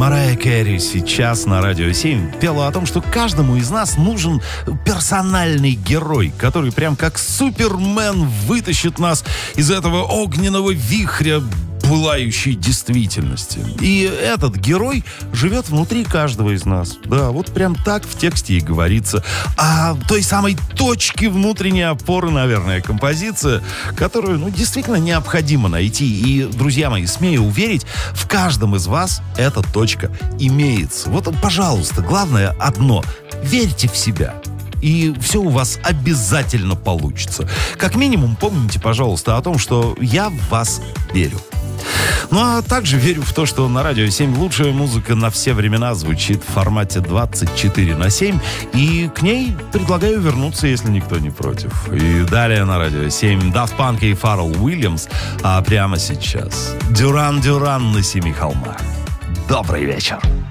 Марайя Кэрри сейчас на Радио 7 пела о том, что каждому из нас нужен персональный герой, который прям как Супермен вытащит нас из этого огненного вихря пылающей действительности. И этот герой живет внутри каждого из нас. Да, вот прям так в тексте и говорится. А той самой точке внутренней опоры, наверное, композиция, которую, действительно необходимо найти. И, друзья мои, смею уверить, в каждом из вас эта точка имеется. Вот, пожалуйста, главное одно. Верьте в себя. И все у вас обязательно получится. Как минимум, помните, пожалуйста, о том, что я в вас верю. Ну, а также верю в то, что на Радио 7 лучшая музыка на все времена звучит в формате 24/7, и к ней предлагаю вернуться, если никто не против. И далее на Радио 7 Daft Punk и Pharrell Williams, а прямо сейчас Дюран Дюран на 7 холмах. Добрый вечер.